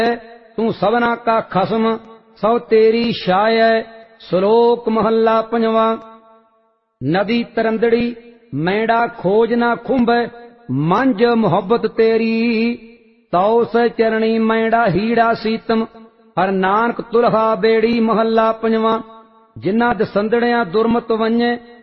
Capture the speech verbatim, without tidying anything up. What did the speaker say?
तू सबना का खसम सौ तेरी छाय। श्लोक महला पंजवा। नदी तरंदड़ी मैंडा खोज ना खुंब, मंझ मोहब्बत तेरी तौ से चरणी मैंडा हीड़ा सीतम। हर नानक तुलहा बेड़ी महला पंजवा। जिन्ना दसंदड़िया दुरमत वन्ये